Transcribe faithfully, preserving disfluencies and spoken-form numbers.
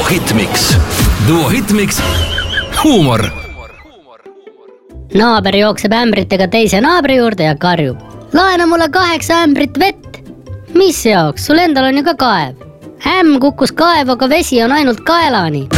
Hitmix. Duo Hitmix. Huumor. Naaber jookseb ämbritega teise naabri juurde ja karjub. Laena mulle kaheksa ämbrit vett. Mis jaoks? Sul endal on ju ka kaev. Ämm kukkus kaevu, aga vesi on ainult kaelani.